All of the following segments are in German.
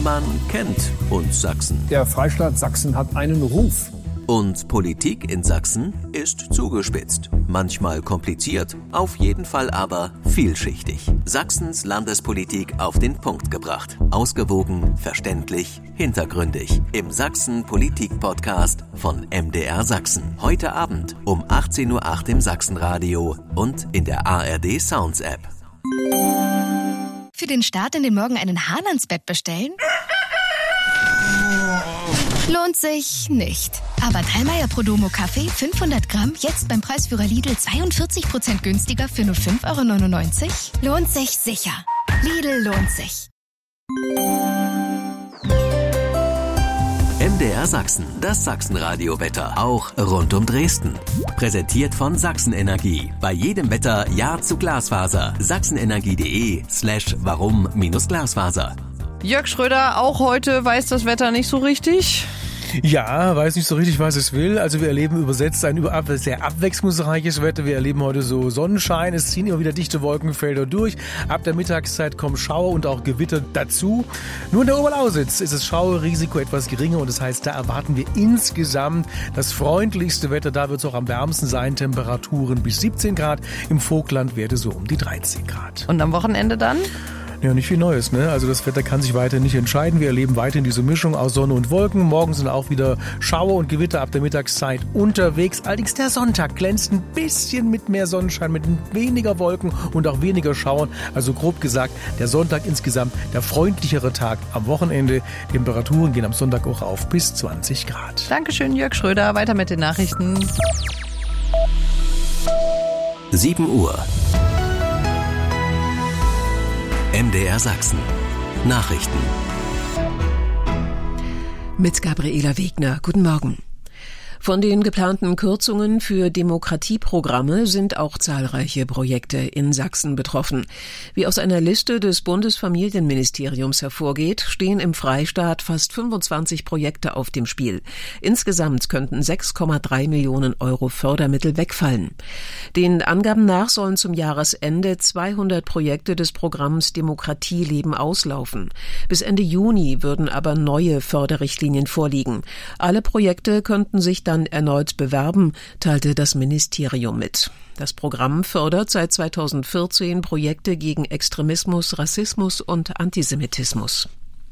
Man kennt uns Sachsen. Der Freistaat Sachsen hat einen Ruf. Und Politik in Sachsen ist zugespitzt. Manchmal kompliziert, auf jeden Fall aber vielschichtig. Sachsens Landespolitik auf den Punkt gebracht. Ausgewogen, verständlich, hintergründig. Im Sachsen-Politik-Podcast von MDR Sachsen. Heute Abend um 18:08 Uhr im Sachsenradio und in der ARD Sounds App. Für den Start in den Morgen einen Hahn ans Bett bestellen? Lohnt sich nicht. Aber Dallmayr Prodomo Kaffee 500 Gramm jetzt beim Preisführer Lidl 42% günstiger für nur 5,99 €? Lohnt sich sicher. Lidl lohnt sich. MDR Sachsen, das Sachsenradio-Wetter, auch rund um Dresden. Präsentiert von Sachsenenergie. Bei jedem Wetter Ja zu Glasfaser. sachsenenergie.de/warum-Glasfaser. Jörg Schröder, auch heute weiß das Wetter nicht so richtig. Ja, weiß nicht so richtig, was es will. Also wir erleben übersetzt ein sehr abwechslungsreiches Wetter. Wir erleben heute so Sonnenschein. Es ziehen immer wieder dichte Wolkenfelder durch. Ab der Mittagszeit kommen Schauer und auch Gewitter dazu. Nur in der Oberlausitz ist das Schauerrisiko etwas geringer und das heißt, da erwarten wir insgesamt das freundlichste Wetter. Da wird es auch am wärmsten sein. Temperaturen bis 17 Grad. Im Vogtland Werte so um die 13 Grad. Und am Wochenende dann? Ja, nicht viel Neues, ne? Also das Wetter kann sich weiter nicht entscheiden. Wir erleben weiterhin diese Mischung aus Sonne und Wolken. Morgen sind auch wieder Schauer und Gewitter ab der Mittagszeit unterwegs. Allerdings der Sonntag glänzt ein bisschen mit mehr Sonnenschein, mit weniger Wolken und auch weniger Schauern. Also grob gesagt, der Sonntag insgesamt der freundlichere Tag am Wochenende. Temperaturen gehen am Sonntag auch auf bis 20 Grad. Dankeschön, Jörg Schröder. Weiter mit den Nachrichten. 7 Uhr. MDR Sachsen. Nachrichten. Mit Gabriela Wegner. Guten Morgen. Von den geplanten Kürzungen für Demokratieprogramme sind auch zahlreiche Projekte in Sachsen betroffen. Wie aus einer Liste des Bundesfamilienministeriums hervorgeht, stehen im Freistaat fast 25 Projekte auf dem Spiel. Insgesamt könnten 6,3 Millionen € Fördermittel wegfallen. Den Angaben nach sollen zum Jahresende 200 Projekte des Programms Demokratieleben auslaufen. Bis Ende Juni würden aber neue Förderrichtlinien vorliegen. Alle Projekte könnten sich dann erneut bewerben, teilte das Ministerium mit. Das Programm fördert seit 2014 Projekte gegen Extremismus, Rassismus und Antisemitismus.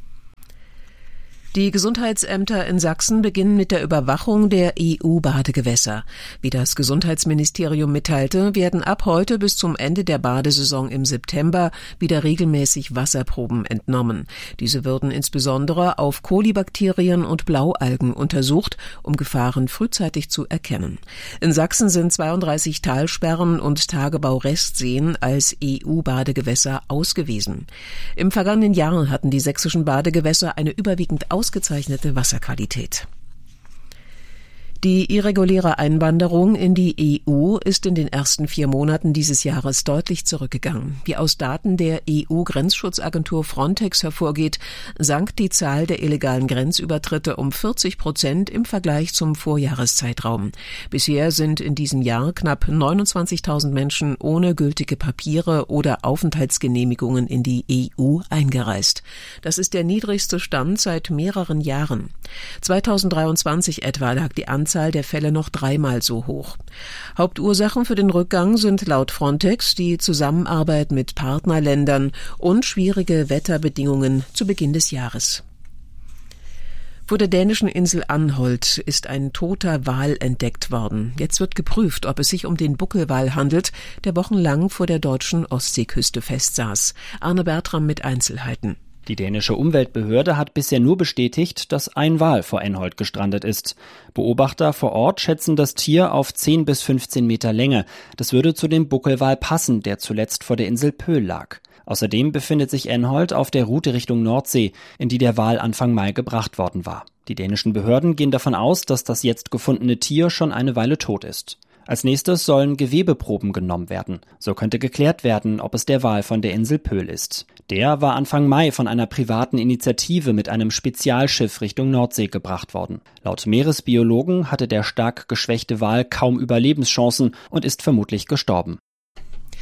Die Gesundheitsämter in Sachsen beginnen mit der Überwachung der EU-Badegewässer. Wie das Gesundheitsministerium mitteilte, werden ab heute bis zum Ende der Badesaison im September wieder regelmäßig Wasserproben entnommen. Diese würden insbesondere auf Kolibakterien und Blaualgen untersucht, um Gefahren frühzeitig zu erkennen. In Sachsen sind 32 Talsperren und Tagebaurestseen als EU-Badegewässer ausgewiesen. Im vergangenen Jahr hatten die sächsischen Badegewässer eine überwiegend ausgezeichnete Wasserqualität. Die irreguläre Einwanderung in die EU ist in den ersten 4 Monaten dieses Jahres deutlich zurückgegangen. Wie aus Daten der EU-Grenzschutzagentur Frontex hervorgeht, sank die Zahl der illegalen Grenzübertritte um 40% im Vergleich zum Vorjahreszeitraum. Bisher sind in diesem Jahr knapp 29.000 Menschen ohne gültige Papiere oder Aufenthaltsgenehmigungen in die EU eingereist. Das ist der niedrigste Stand seit mehreren Jahren. 2023 etwa lag die Anzahl der Fälle noch 3-mal so hoch. Hauptursachen für den Rückgang sind laut Frontex die Zusammenarbeit mit Partnerländern und schwierige Wetterbedingungen zu Beginn des Jahres. Vor der dänischen Insel Anholt ist ein toter Wal entdeckt worden. Jetzt wird geprüft, ob es sich um den Buckelwal handelt, der wochenlang vor der deutschen Ostseeküste festsaß. Arne Bertram mit Einzelheiten. Die dänische Umweltbehörde hat bisher nur bestätigt, dass ein Wal vor Anholt gestrandet ist. Beobachter vor Ort schätzen das Tier auf 10 bis 15 Meter Länge. Das würde zu dem Buckelwal passen, der zuletzt vor der Insel Pöhl lag. Außerdem befindet sich Anholt auf der Route Richtung Nordsee, in die der Wal Anfang Mai gebracht worden war. Die dänischen Behörden gehen davon aus, dass das jetzt gefundene Tier schon eine Weile tot ist. Als nächstes sollen Gewebeproben genommen werden. So könnte geklärt werden, ob es der Wal von der Insel Pöhl ist. Der war Anfang Mai von einer privaten Initiative mit einem Spezialschiff Richtung Nordsee gebracht worden. Laut Meeresbiologen hatte der stark geschwächte Wal kaum Überlebenschancen und ist vermutlich gestorben.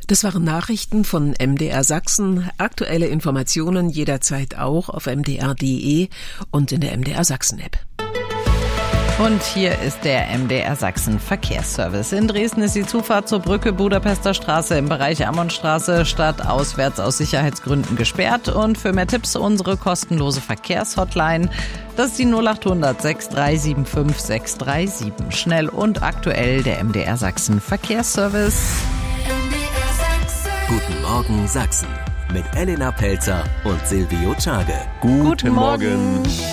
Das waren Nachrichten von MDR Sachsen. Aktuelle Informationen jederzeit auch auf mdr.de und in der MDR Sachsen-App. Und hier ist der MDR Sachsen Verkehrsservice. In Dresden ist die Zufahrt zur Brücke Budapester Straße im Bereich Ammonstraße stadtauswärts aus Sicherheitsgründen gesperrt. Und für mehr Tipps unsere kostenlose Verkehrshotline. Das ist die 0800 6375 637. Schnell und aktuell der MDR Sachsen Verkehrsservice. Guten Morgen Sachsen mit Elena Pelzer und Silvio Czage. Guten Morgen.